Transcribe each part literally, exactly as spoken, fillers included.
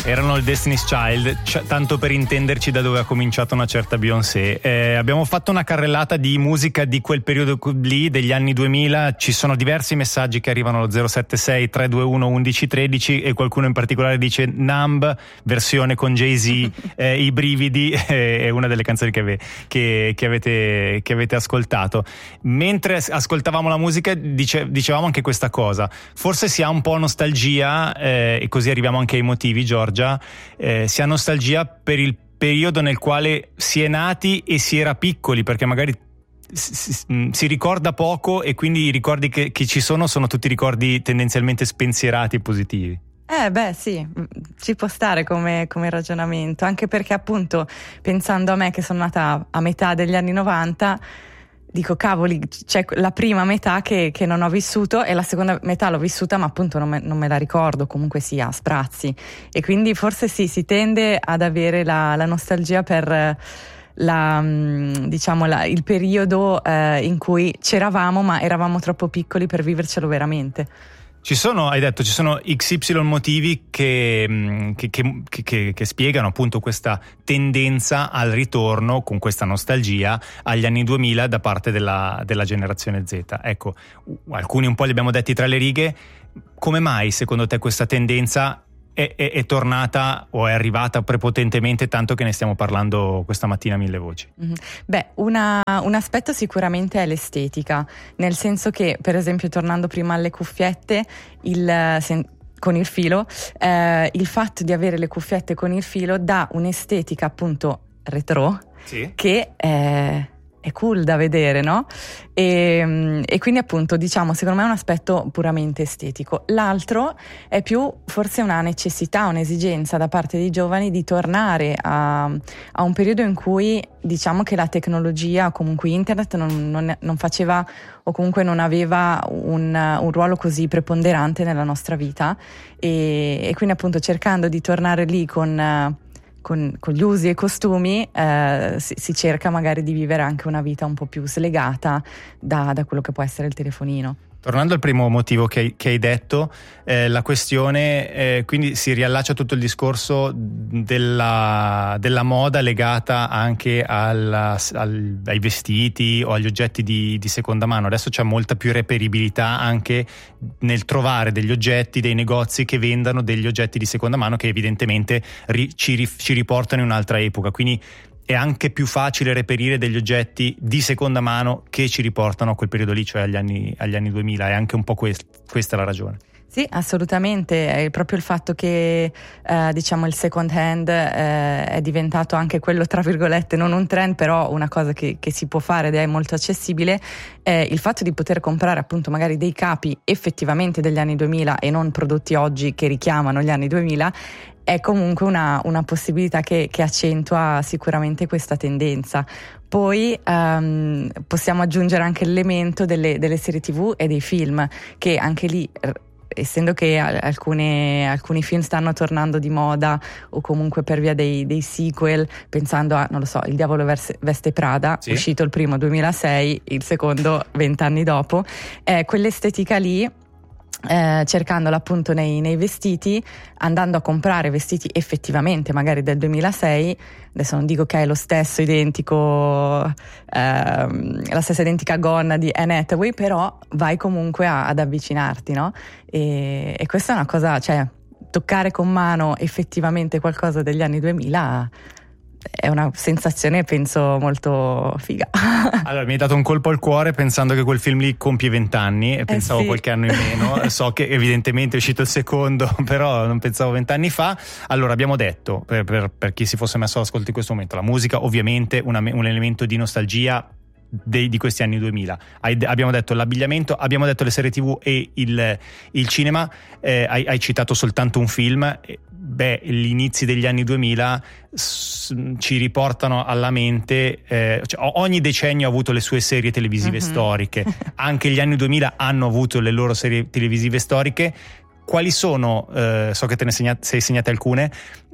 Erano il Destiny's Child, c- tanto per intenderci da dove ha cominciato una certa Beyoncé. Eh, abbiamo fatto una carrellata di musica di quel periodo lì, degli anni duemila. Ci sono diversi messaggi che arrivano allo zero sette sei tre due uno uno uno uno tre e qualcuno in particolare dice Numb, versione con Jay-Z, eh, I brividi, eh, è una delle canzoni che, ave- che, che, avete, che avete ascoltato. Mentre ascoltavamo la musica dice, dicevamo anche questa cosa, forse si ha un po' nostalgia, eh, e così arriviamo anche ai motivi, Giorgia. Eh, si ha nostalgia per il periodo nel quale si è nati e si era piccoli, perché magari si, si ricorda poco e quindi i ricordi che, che ci sono sono tutti ricordi tendenzialmente spensierati e positivi. Eh beh sì, ci può stare come, come ragionamento, anche perché appunto pensando a me che sono nata a metà degli anni novanta, dico cavoli, c'è la prima metà che, che non ho vissuto e la seconda metà l'ho vissuta ma appunto non me, non me la ricordo, comunque sia a sprazzi, e quindi forse sì, si tende ad avere la, la nostalgia per la, diciamo la, il periodo eh, in cui c'eravamo ma eravamo troppo piccoli per vivercelo veramente. Ci sono, hai detto, ci sono X Y motivi che, che, che, che, che spiegano appunto questa tendenza al ritorno con questa nostalgia agli anni duemila da parte della, della generazione Z. Ecco, alcuni un po' li abbiamo detti tra le righe. Come mai secondo te questa tendenza è, è, è tornata o è arrivata prepotentemente, tanto che ne stiamo parlando questa mattina a mille voci? Mm-hmm. Beh, una, un aspetto sicuramente è l'estetica, nel senso che, per esempio, tornando prima alle cuffiette, il, sen, con il filo, eh, il fatto di avere le cuffiette con il filo dà un'estetica appunto retro, sì, che è, è cool da vedere, no? E, e quindi appunto diciamo secondo me è un aspetto puramente estetico. L'altro è più forse una necessità, un'esigenza da parte dei giovani di tornare a, a un periodo in cui diciamo che la tecnologia o comunque internet non, non, non faceva o comunque non aveva un, un ruolo così preponderante nella nostra vita, e, e quindi appunto cercando di tornare lì con Con, con gli usi e costumi eh, si, si cerca magari di vivere anche una vita un po' più slegata da, da quello che può essere il telefonino. Tornando al primo motivo che, che hai detto, eh, la questione, eh, quindi si riallaccia tutto il discorso della, della moda legata anche alla, al, ai vestiti o agli oggetti di, di seconda mano. Adesso c'è molta più reperibilità anche nel trovare degli oggetti, dei negozi che vendano degli oggetti di seconda mano che evidentemente ri, ci, ci riportano in un'altra epoca. Quindi è anche più facile reperire degli oggetti di seconda mano che ci riportano a quel periodo lì, cioè agli anni, agli anni duemila. È anche un po' quest, questa la ragione. Sì, assolutamente, è proprio il fatto che eh, diciamo il second hand eh, è diventato anche quello, tra virgolette, non un trend, però una cosa che, che si può fare ed è molto accessibile, è il fatto di poter comprare appunto magari dei capi effettivamente degli anni duemila e non prodotti oggi che richiamano gli anni duemila. È comunque una, una possibilità che, che accentua sicuramente questa tendenza. Poi um, possiamo aggiungere anche l'elemento delle, delle serie tivù e dei film, che anche lì, essendo che alcune, alcuni film stanno tornando di moda o comunque per via dei, dei sequel, pensando a, non lo so, Il diavolo veste Prada, sì, uscito il primo duemilasei, il secondo vent'anni dopo, eh, quell'estetica lì, Eh, cercandola appunto nei, nei vestiti, andando a comprare vestiti effettivamente magari del duemilasei, adesso non dico che è lo stesso identico ehm, la stessa identica gonna di Anne Hathaway, però vai comunque a, ad avvicinarti, no? E, e questa è una cosa, cioè toccare con mano effettivamente qualcosa degli anni duemila è una sensazione penso molto figa. Allora mi hai dato un colpo al cuore pensando che quel film lì compie vent'anni e eh pensavo sì. qualche anno in meno. So che evidentemente è uscito il secondo, però non pensavo vent'anni fa. Allora abbiamo detto, per, per, per chi si fosse messo all'ascolto in questo momento, la musica ovviamente una, un elemento di nostalgia dei, di questi anni duemila. Hai, abbiamo detto l'abbigliamento, abbiamo detto le serie tivù e il, il cinema. eh, hai, hai citato soltanto un film. Beh, gli inizi degli anni duemila s- ci riportano alla mente, eh, cioè, ogni decennio ha avuto le sue serie televisive mm-hmm. storiche, anche gli anni duemila hanno avuto le loro serie televisive storiche. Quali sono, eh, so che te ne segnate, sei segnate alcune,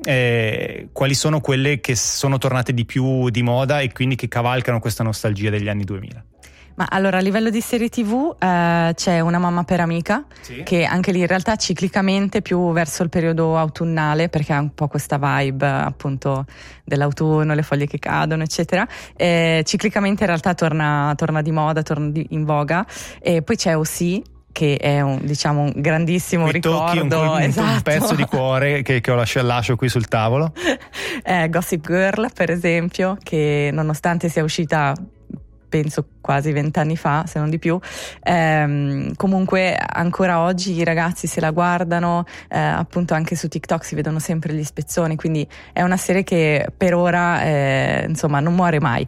eh, quali sono quelle che sono tornate di più di moda e quindi che cavalcano questa nostalgia degli anni duemila? Ma allora a livello di serie tv eh, c'è Una mamma per amica, sì, che anche lì in realtà ciclicamente più verso il periodo autunnale, perché ha un po' questa vibe appunto dell'autunno, le foglie che cadono eccetera, eh, ciclicamente in realtà torna, torna di moda, torna di, in voga. E poi c'è O C, che è un, diciamo, un grandissimo mi ricordo, tocchi un, esatto. un pezzo di cuore che, che ho lasciato, lascio qui sul tavolo. eh, Gossip Girl per esempio, che nonostante sia uscita penso quasi vent'anni fa, se non di più, ehm, comunque ancora oggi i ragazzi se la guardano, eh, appunto anche su TikTok si vedono sempre gli spezzoni, quindi è una serie che per ora eh, insomma non muore mai.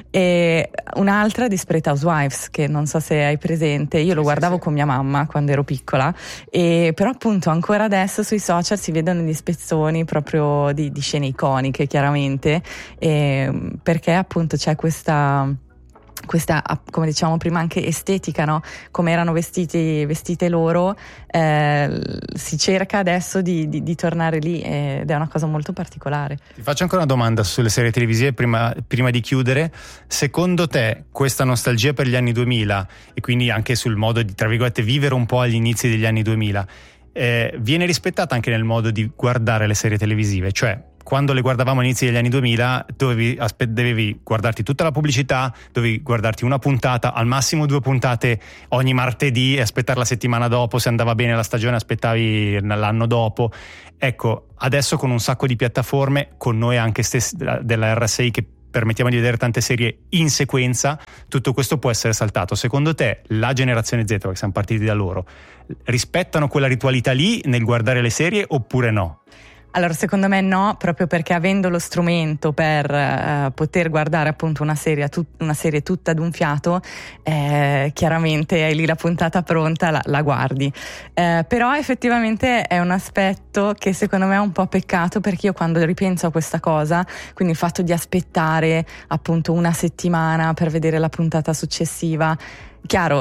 E un'altra, Desperate Housewives, che non so se hai presente, io lo guardavo sì, sì. con mia mamma quando ero piccola, e però appunto ancora adesso sui social si vedono gli spezzoni proprio di, di scene iconiche chiaramente, e, perché appunto c'è questa questa, come diciamo prima, anche estetica, no? Come erano vestiti, vestite loro, eh, si cerca adesso di, di, di tornare lì, ed è una cosa molto particolare. Ti faccio ancora una domanda sulle serie televisive prima, prima di chiudere. Secondo te questa nostalgia per gli anni duemila, e quindi anche sul modo di, tra virgolette, vivere un po' agli inizi degli anni duemila, eh, viene rispettata anche nel modo di guardare le serie televisive? Cioè, quando le guardavamo all'inizio degli anni duemila dovevi, aspe- dovevi guardarti tutta la pubblicità, dovevi guardarti una puntata, al massimo due puntate ogni martedì e aspettare la settimana dopo, se andava bene la stagione aspettavi l'anno dopo. Ecco, adesso con un sacco di piattaforme, con noi anche stessi della R S I che permettiamo di vedere tante serie in sequenza, tutto questo può essere saltato. Secondo te la generazione Z, che siamo partiti da loro, rispettano quella ritualità lì nel guardare le serie oppure no? Allora secondo me no, proprio perché avendo lo strumento per uh, poter guardare appunto una serie, tut- una serie tutta ad un fiato, eh, chiaramente hai lì la puntata pronta, la, la guardi. Eh, però effettivamente è un aspetto che secondo me è un po' peccato, perché io quando ripenso a questa cosa, quindi il fatto di aspettare appunto una settimana per vedere la puntata successiva, chiaro,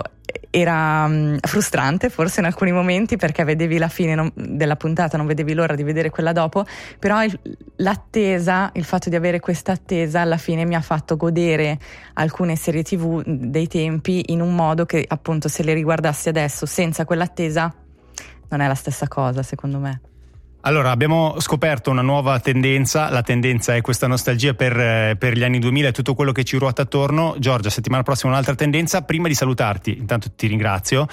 era um, frustrante forse in alcuni momenti, perché vedevi la fine non, della puntata, non vedevi l'ora di vedere quella dopo, però il, l'attesa, il fatto di avere questa attesa alla fine mi ha fatto godere alcune serie tv dei tempi in un modo che appunto se le riguardassi adesso senza quell'attesa non è la stessa cosa, secondo me. Allora, abbiamo scoperto una nuova tendenza, la tendenza è questa nostalgia per, per gli anni duemila e tutto quello che ci ruota attorno. Giorgia, settimana prossima un'altra tendenza. Prima di salutarti, intanto ti ringrazio,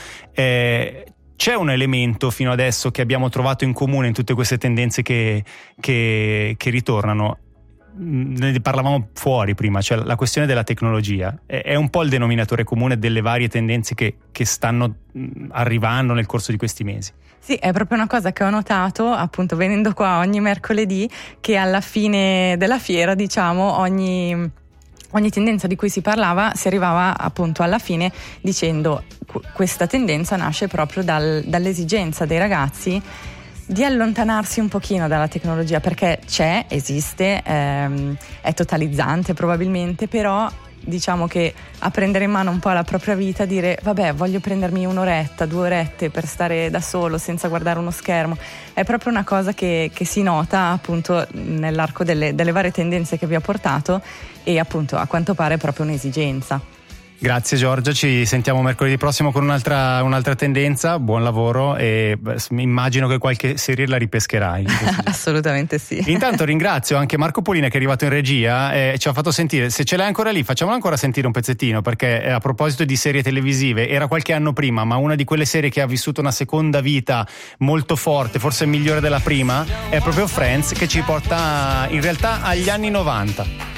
eh, c'è un elemento fino adesso che abbiamo trovato in comune in tutte queste tendenze che, che, che ritornano. Ne parlavamo fuori prima, cioè la questione della tecnologia è un po' il denominatore comune delle varie tendenze che, che stanno arrivando nel corso di questi mesi. Sì, è proprio una cosa che ho notato appunto venendo qua ogni mercoledì, che alla fine della fiera, diciamo, ogni, ogni tendenza di cui si parlava si arrivava appunto alla fine dicendo questa tendenza nasce proprio dal, dall'esigenza dei ragazzi di allontanarsi un pochino dalla tecnologia, perché c'è, esiste, ehm, è totalizzante probabilmente, però diciamo che a prendere in mano un po' la propria vita, dire vabbè, voglio prendermi un'oretta, due orette per stare da solo senza guardare uno schermo, è proprio una cosa che, che si nota appunto nell'arco delle, delle varie tendenze che vi ho portato, e appunto a quanto pare è proprio un'esigenza. Grazie Giorgia, ci sentiamo mercoledì prossimo con un'altra, un'altra tendenza. Buon lavoro, e immagino che qualche serie la ripescherai. Assolutamente sì. Intanto ringrazio anche Marco Polina che è arrivato in regia e ci ha fatto sentire, se ce l'hai ancora lì facciamolo ancora sentire un pezzettino, perché a proposito di serie televisive, era qualche anno prima, ma una di quelle serie che ha vissuto una seconda vita molto forte, forse migliore della prima, è proprio Friends, che ci porta in realtà agli anni novanta.